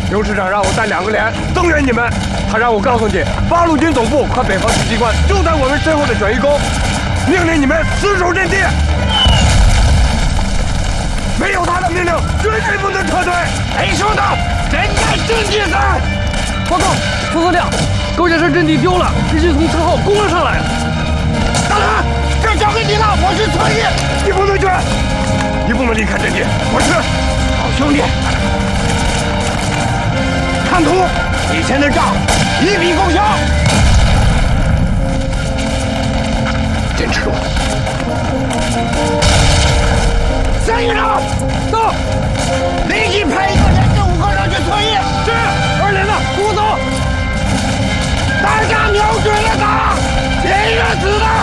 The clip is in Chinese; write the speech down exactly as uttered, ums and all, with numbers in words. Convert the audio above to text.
刘师长让我带两个连增援你们，他让我告诉你，八路军总部和北方局机关就在我们身后的转移沟，命令你们死守阵地。没有他的命令，绝对不能撤退。 没说的，人在阵地上。 报告，副司令，高家山阵地丢了，日军从侧后攻了上来。 大人，这交给你了，我去策应。 你不能去，你不能离开阵地，我去。 好兄弟，看图，以前的账一笔勾销。 坚持住。 三营长， 到， 立即派一个人